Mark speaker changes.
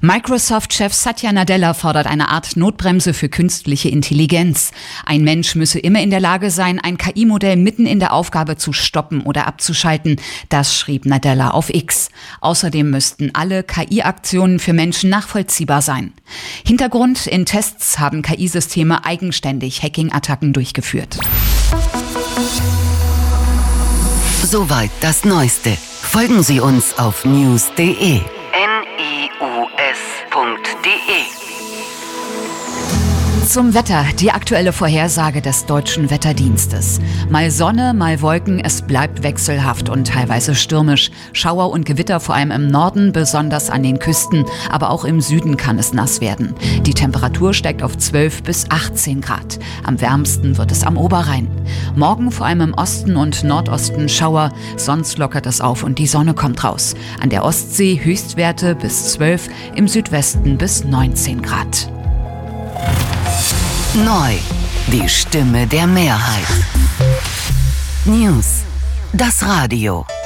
Speaker 1: Microsoft-Chef Satya Nadella fordert eine Art Notbremse für künstliche Intelligenz. Ein Mensch müsse immer in der Lage sein, ein KI-Modell mitten in der Aufgabe zu stoppen oder abzuschalten. Das schrieb Nadella auf X. Außerdem müssten alle KI-Aktionen für Menschen nachvollziehbar sein. Hintergrund: in Tests haben KI-Systeme eigenständig Hacking-Attacken durchgeführt.
Speaker 2: Soweit das Neueste. Folgen Sie uns auf news.de.
Speaker 1: Zum Wetter, die aktuelle Vorhersage des Deutschen Wetterdienstes. Mal Sonne, mal Wolken, es bleibt wechselhaft und teilweise stürmisch. Schauer und Gewitter vor allem im Norden, besonders an den Küsten, aber auch im Süden kann es nass werden. Die Temperatur steigt auf 12 bis 18 Grad. Am wärmsten wird es am Oberrhein. Morgen vor allem im Osten und Nordosten Schauer, sonst lockert es auf und die Sonne kommt raus. An der Ostsee Höchstwerte bis 12, im Südwesten bis 19 Grad.
Speaker 2: Neu, die Stimme der Mehrheit. News, das Radio.